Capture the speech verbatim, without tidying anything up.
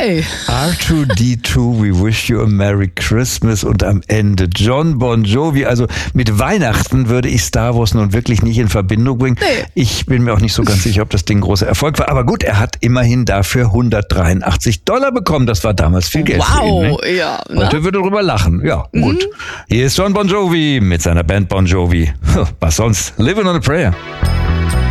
Okay. R two D two, we wish you a Merry Christmas und am Ende John Bon Jovi. Also mit Weihnachten würde ich Star Wars nun wirklich nicht in Verbindung bringen. Nee. Ich bin mir auch nicht so ganz sicher, ob das Ding ein großer Erfolg war. Aber gut, er hat immerhin dafür hundertdreiundachtzig Dollar bekommen. Das war damals viel Geld wow, für ihn. Ne? Ja. Ne? Heute würde drüber lachen. Ja, mhm. gut. Hier ist John Bon Jovi mit seiner Band Bon Jovi. Was sonst? Living on a Prayer.